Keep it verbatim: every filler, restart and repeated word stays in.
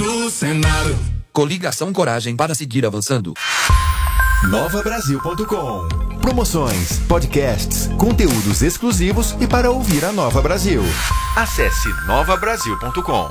do Senado. Coligação Coragem para seguir avançando. nova brasil ponto com. Promoções, podcasts, conteúdos exclusivos e para ouvir a Nova Brasil. Acesse nova brasil ponto com.